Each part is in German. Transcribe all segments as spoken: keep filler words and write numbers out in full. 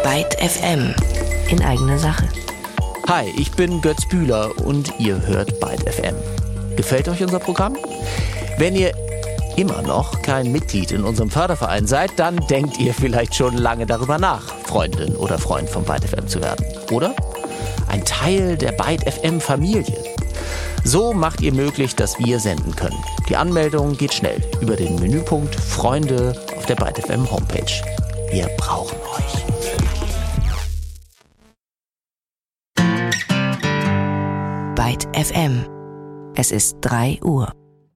Byte F M in eigener Sache. Hi, ich bin Götz Bühler und ihr hört Byte F M. Gefällt euch unser Programm? Wenn ihr immer noch kein Mitglied in unserem Förderverein seid, dann denkt ihr vielleicht schon lange darüber nach, Freundin oder Freund von Byte F M zu werden. Oder ein Teil der Byte F M-Familie. So macht ihr möglich, dass wir senden können. Die Anmeldung geht schnell über den Menüpunkt Freunde auf der Byte F M Homepage. Wir brauchen euch. Byte F M. Es ist drei Uhr.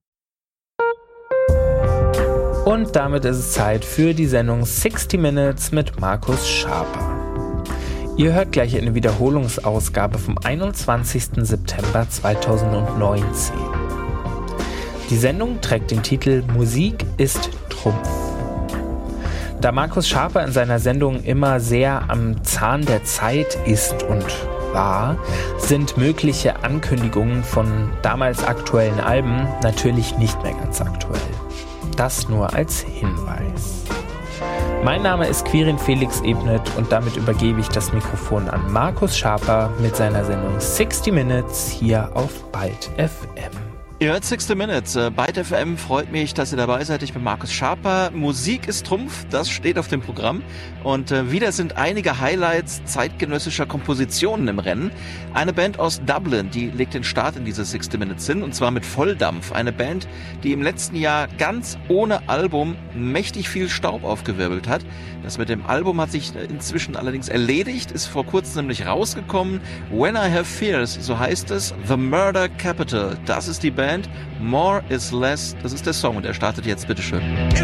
Und damit ist es Zeit für die Sendung sixty Minutes mit Markus Schaper. Ihr hört gleich eine Wiederholungsausgabe vom einundzwanzigsten September zweitausendneunzehn. Die Sendung trägt den Titel Musik ist Trumpf. Da Markus Schaper in seiner Sendung immer sehr am Zahn der Zeit ist und war, sind mögliche Ankündigungen von damals aktuellen Alben natürlich nicht mehr ganz aktuell. Das nur als Hinweis. Mein Name ist Quirin Felix Ebnet und damit übergebe ich das Mikrofon an Markus Schaper mit seiner Sendung sixty Minutes hier auf Byte F M. Ihr hört sixty Minutes. Byte F M freut mich, dass ihr dabei seid. Ich bin Markus Schaper. Musik ist Trumpf, das steht auf dem Programm. Und äh, wieder sind einige Highlights zeitgenössischer Kompositionen im Rennen. Eine Band aus Dublin, die legt den Start in diese sixty Minutes hin, und zwar mit Volldampf. Eine Band, die im letzten Jahr ganz ohne Album mächtig viel Staub aufgewirbelt hat. Das mit dem Album hat sich inzwischen allerdings erledigt, ist vor kurzem nämlich rausgekommen. When I Have Fears, so heißt es. The Murder Capital, das ist die Band. More is Less, das ist der Song und er startet jetzt, bitteschön.